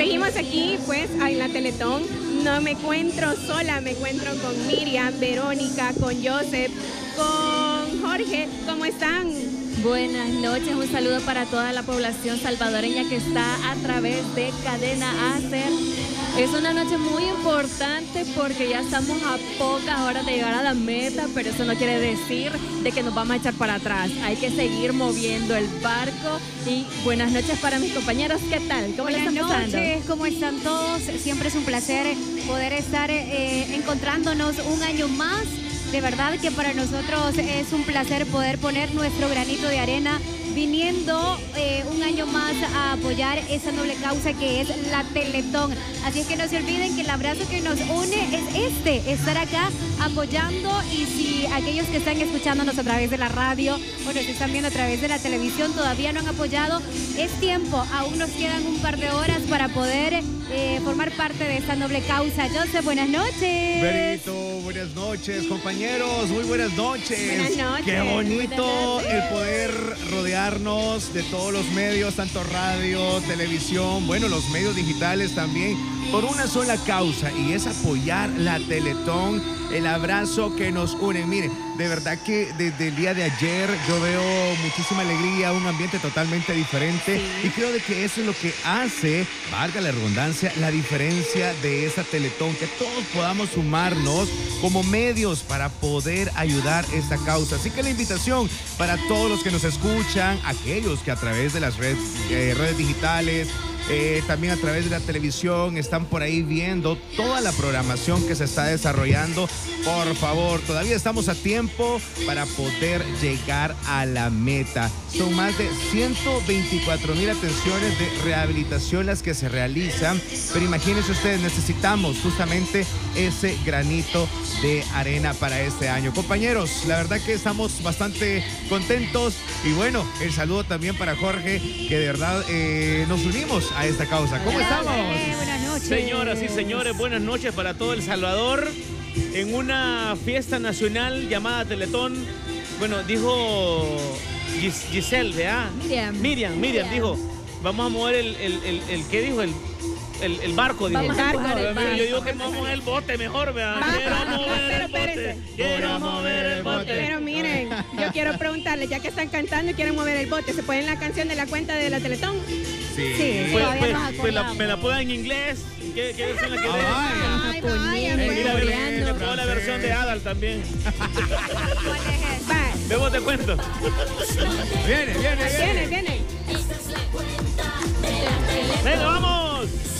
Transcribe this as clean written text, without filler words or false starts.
Seguimos aquí, pues, en la Teletón. No me encuentro sola, me encuentro con Miriam, Verónica, con Joseph, con Jorge. ¿Cómo están? Buenas noches, un saludo para toda la población salvadoreña que está a través de Cadena Acer. Es una noche muy importante porque ya estamos a pocas horas de llegar a la meta, pero eso no quiere decir de que nos vamos a echar para atrás. Hay que seguir moviendo el barco. Y buenas noches para mis compañeros. ¿Qué tal? ¿Cómo les están pasando? Buenas noches, ¿cómo están todos? Siempre es un placer poder estar encontrándonos un año más. De verdad que para nosotros es un placer poder poner nuestro granito de arena viniendo un año más a apoyar esa noble causa que es la Teletón. Así es que no se olviden que el abrazo que nos une es estar acá apoyando. Y si aquellos que están escuchándonos a través de la radio o nos están viendo a través de la televisión todavía no han apoyado, es tiempo, aún nos quedan un par de horas para poder formar parte de esta noble causa. Joseph, buenas noches. Berito, buenas noches, compañeros, muy buenas noches. Buenas noches. Qué bonito el poder rodearnos de todos los medios, tanto radio, televisión, bueno, los medios digitales también, por una sola causa, y es apoyar la Teletón, el abrazo que nos une. Miren, de verdad que desde el día de ayer yo veo muchísima alegría, un ambiente totalmente diferente, y creo de que eso es lo que hace, valga la redundancia, la diferencia de esa Teletón, que todos podamos sumarnos como medios para poder ayudar esta causa. Así que la invitación para todos los que nos escuchan, aquellos que a través de las redes digitales, también a través de la televisión están por ahí viendo toda la programación que se está desarrollando. Por favor, todavía estamos a tiempo para poder llegar a la meta. Son más de 124,000 atenciones de rehabilitación las que se realizan, pero imagínense ustedes, necesitamos justamente ese granito de arena para este año. Compañeros, la verdad que estamos bastante contentos, y bueno, el saludo también para Jorge, que de verdad nos unimos a esta causa. ¿Cómo estamos? Buenas noches. Señoras y señores, buenas noches para todo El Salvador. En una fiesta nacional llamada Teletón, bueno, dijo Giselle, ¿verdad? Miriam dijo, vamos a mover ¿qué dijo? El barco, dijo. Vamos a mover el barco. Yo digo que vamos a mover el bote mejor, ¿verdad? Quiero mover el bote. Pero miren, yo quiero preguntarles, ya que están cantando y quieren mover el bote, ¿se ponen la canción de la cuenta de la Teletón? Sí, Pues, todavía nos me acordamos. la puedo en inglés. ¿Qué versión la querés? Ay, vaya, Le pongo la versión de Adal también. ¿Cuál es esa? Va, Luego te cuento. Viene. viene.